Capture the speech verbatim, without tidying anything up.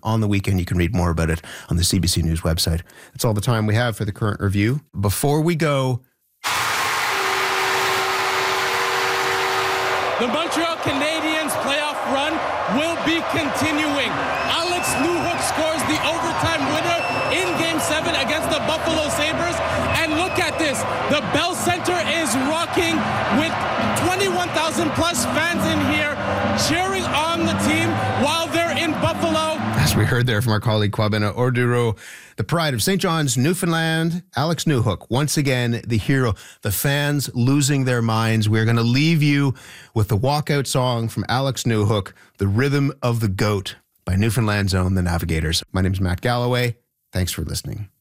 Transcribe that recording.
on the weekend. You can read more about it on the C B C News website. That's all the time we have for the current review. Before we go, the Montreal Canadiens playoff run will be continuing. Alex Newhook scores the overtime winner in Game seven against the Buffalo Sabres. And look at this. The Bell Center is rocking with twenty-one thousand plus fans in here cheering on the team while they're in Buffalo. As we heard there from our colleague Kwabena Orduro, the pride of Saint John's, Newfoundland, Alex Newhook, once again, the hero, the fans losing their minds. We're going to leave you with the walkout song from Alex Newhook, The Rhythm of the Goat by Newfoundland's own The Navigators. My name is Matt Galloway. Thanks for listening.